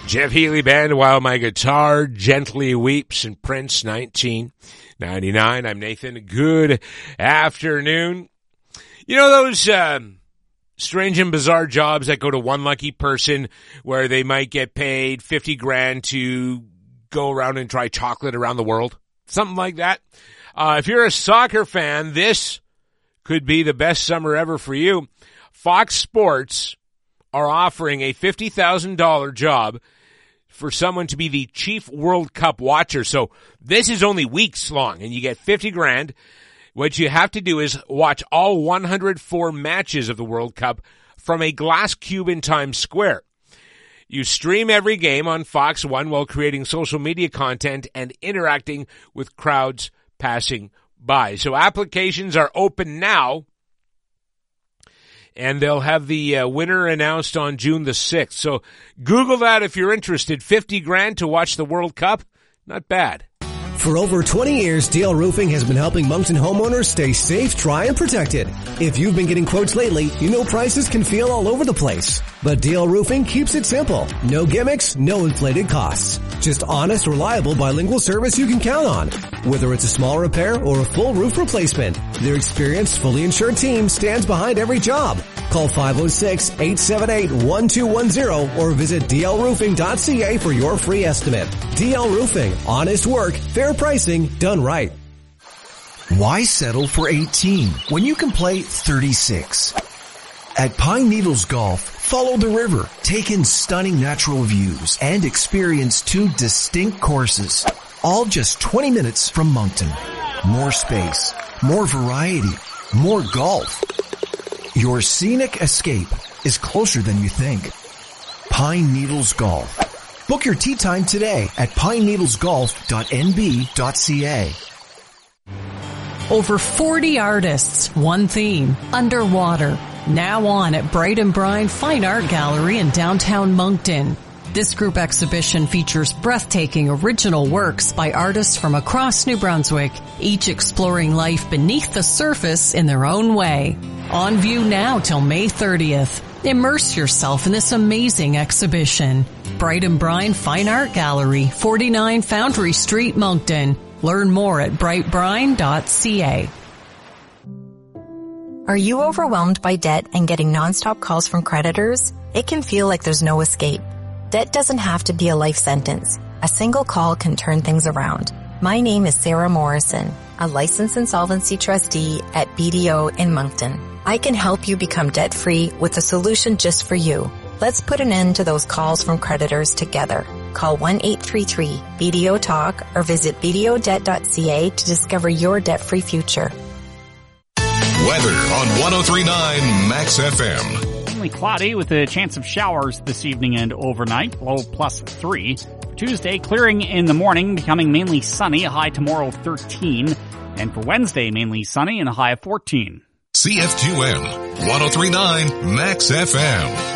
Jeff Healey Band, While My Guitar Gently Weeps, and Prince, 1999. I'm Nathan. Good afternoon. You know those strange and bizarre jobs that go to one lucky person where they might get paid $50,000 to go around and try chocolate around the world? Something like that. If you're a soccer fan, this could be the best summer ever for you. Fox Sports are offering a $50,000 job for someone to be the chief World Cup watcher. So this is only weeks long, and you get $50,000. What you have to do is watch all 104 matches of the World Cup from a glass cube in Times Square. You stream every game on Fox One while creating social media content and interacting with crowds passing by. So applications are open now, and they'll have the winner announced on June the 6th. So Google that if you're interested. $50,000 to watch the World Cup? Not bad. For over 20 years, DL Roofing has been helping Moncton homeowners stay safe, dry, and protected. If you've been getting quotes lately, you know prices can feel all over the place. But DL Roofing keeps it simple. No gimmicks, no inflated costs. Just honest, reliable, bilingual service you can count on. Whether it's a small repair or a full roof replacement, their experienced, fully insured team stands behind every job. Call 506-878-1210 or visit dlroofing.ca for your free estimate. DL Roofing. Honest work, fair pricing, done right. Why settle for 18 when you can play 36? At Pine Needles Golf, follow the river, take in stunning natural views, and experience 2 distinct courses, all just 20 minutes from Moncton. More space, more variety, more golf. Your scenic escape is closer than you think. Pine Needles Golf. Book your tee time today at pineneedlesgolf.nb.ca. Over 40 artists, one theme, underwater. Now on at Bright and Brine Fine Art Gallery in downtown Moncton. This group exhibition features breathtaking original works by artists from across New Brunswick, each exploring life beneath the surface in their own way. On view now till May 30th. Immerse yourself in this amazing exhibition. Bright and Brine Fine Art Gallery, 49 Foundry Street, Moncton. Learn more at brightbrine.ca. Are you overwhelmed by debt and getting nonstop calls from creditors? It can feel like there's no escape. Debt doesn't have to be a life sentence. A single call can turn things around. My name is Sarah Morrison, a licensed insolvency trustee at BDO in Moncton. I can help you become debt-free with a solution just for you. Let's put an end to those calls from creditors together. Call 1-833-BDO-TALK or visit bdodebt.ca to discover your debt-free future. Weather on 103.9 Max FM. Mainly cloudy with a chance of showers this evening and overnight, low +3. For Tuesday, clearing in the morning, becoming mainly sunny, a high tomorrow 13. And for Wednesday, mainly sunny and a high of 14. CF2M 103.9 Max FM.